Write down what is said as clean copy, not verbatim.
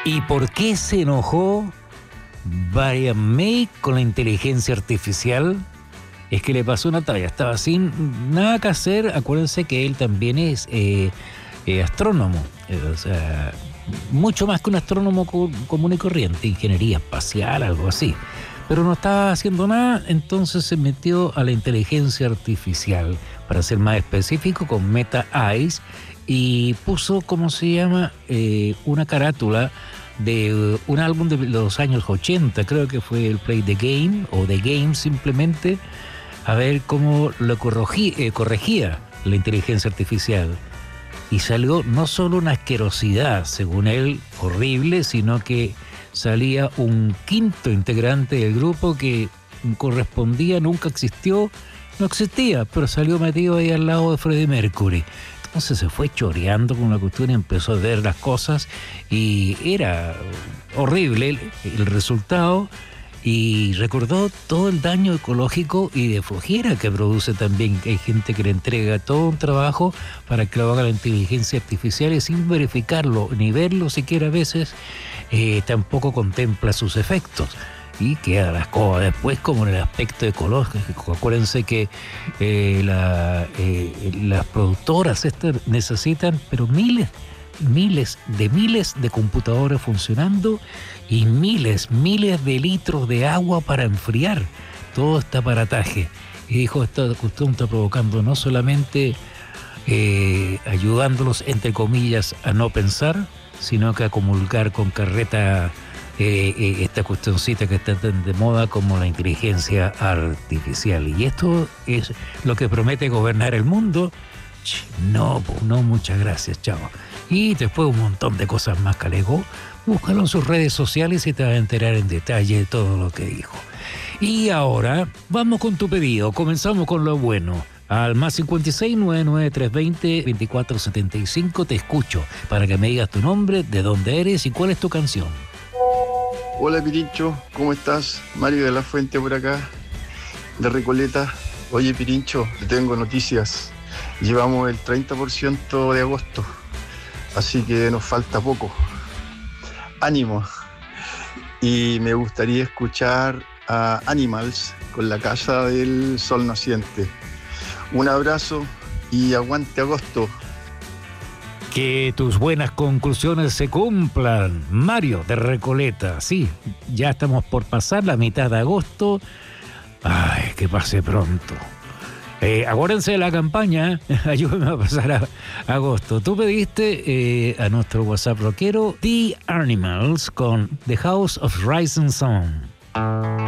¿Y por qué se enojó Brian May con la inteligencia artificial? Es que le pasó una talla, estaba sin nada que hacer. Acuérdense que él también es astrónomo, o sea, mucho más que un astrónomo común y corriente, ingeniería espacial, algo así. Pero no estaba haciendo nada, entonces se metió a la inteligencia artificial, para ser más específico, con Meta Eyes, y puso, ¿cómo se llama?, una carátula de un álbum de los años 80, creo que fue el Play the Game, o The Game simplemente, a ver cómo lo corregía la inteligencia artificial. Y salió no solo una asquerosidad, según él, horrible, sino que salía un quinto integrante del grupo que correspondía, nunca existió, no existía, pero salió metido ahí al lado de Freddie Mercury. Entonces se fue choreando con la cuestión y empezó a ver las cosas y era horrible el resultado, y recordó todo el daño ecológico y de flojera que produce también. Hay gente que le entrega todo un trabajo para que lo haga la inteligencia artificial y sin verificarlo ni verlo siquiera a veces, tampoco contempla sus efectos. Y queda la escoba después, como en el aspecto ecológico. Acuérdense que las productoras estas necesitan, pero miles de computadores funcionando y miles de litros de agua para enfriar todo este aparataje. Y dijo, esta cuestión está provocando no solamente ayudándolos, entre comillas, a no pensar, sino que a comulgar con carreta esta cuestioncita que está tan de moda como la inteligencia artificial. Y esto es lo que promete gobernar el mundo. No, muchas gracias, chao. Y después un montón de cosas más que alegó. Búscalo en sus redes sociales y te vas a enterar en detalle de todo lo que dijo. Y ahora vamos con tu pedido. Comenzamos con lo bueno. Al más 56 99 320 2475 te escucho para que me digas tu nombre, de dónde eres y cuál es tu canción. Hola Pirincho, ¿cómo estás? Mario de la Fuente por acá, de Recoleta. Oye Pirincho, te tengo noticias. Llevamos el 30% de agosto, así que nos falta poco. Ánimo. Y me gustaría escuchar a Animals con La Casa del Sol Naciente. Un abrazo y aguante agosto. Que tus buenas conclusiones se cumplan, Mario de Recoleta. Sí, ya estamos por pasar la mitad de agosto. Ay, que pase pronto. Acuérdense de la campaña, ayúdenme a pasar a agosto. Tú pediste a nuestro WhatsApp rockero The Animals con The House of Rising Sun.